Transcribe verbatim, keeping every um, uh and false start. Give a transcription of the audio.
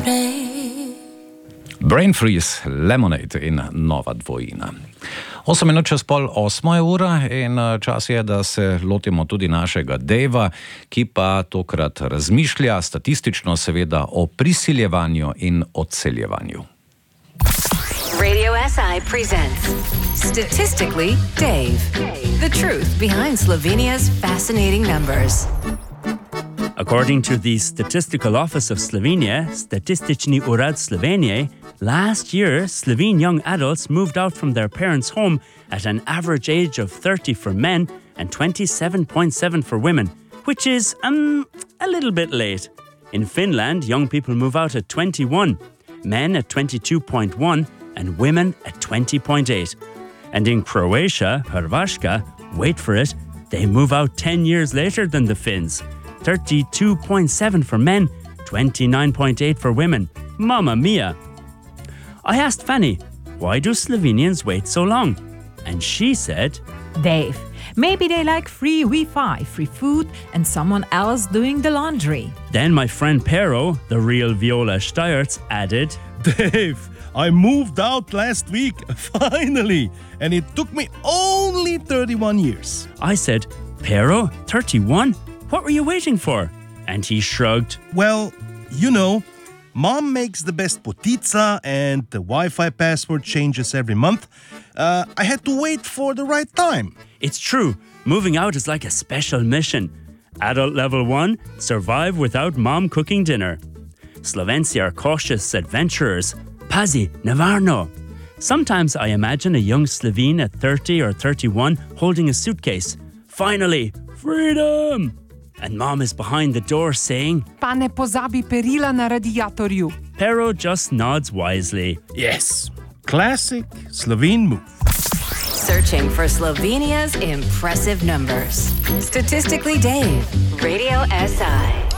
Brain Freeze, Lemonade in Nova dvojina. Osem minut čez pol osmo je ura in čas je, da se lotimo tudi našega Davea, ki pa tokrat razmišlja statistično seveda o prisiljevanju in odseljevanju. Radio S I presents Statistically Dave. The truth behind Slovenia's fascinating numbers. According to the Statistical Office of Slovenia, Statistični urad Slovenije, last year, Slovene young adults moved out from their parents' home at an average age of thirty for men and twenty-seven point seven for women, which is um, a little bit late. In Finland, young people move out at twenty-one, men at twenty-two point one and women at twenty point eight. And in Croatia, Hrvatska, wait for it, they move out ten years later than the Finns. thirty-two point seven for men, twenty-nine point eight for women. Mamma mia! I asked Fanny, why do Slovenians wait so long? And she said, Dave, maybe they like free Wi-Fi, free food, and someone else doing the laundry. Then my friend Pero, the real Viola Steierts, added, Dave, I moved out last week, finally, and it took me only thirty-one years. I said, Pero, thirty-one? What were you waiting for? And he shrugged. Well, you know, Mom makes the best potica and the Wi-Fi password changes every month. Uh, I had to wait for the right time. It's true. Moving out is like a special mission. Adult level one, survive without mom cooking dinner. Slovenci are cautious adventurers. Pazi, nevarno. Sometimes I imagine a young Slovene at thirty or thirty-one holding a suitcase. Finally, freedom! And mom is behind the door saying, Pa ne pozabi perila na radiatorju. Pero just nods wisely. Yes, classic Slovene move. Searching for Slovenia's impressive numbers. Statistically Dave, Radio S I.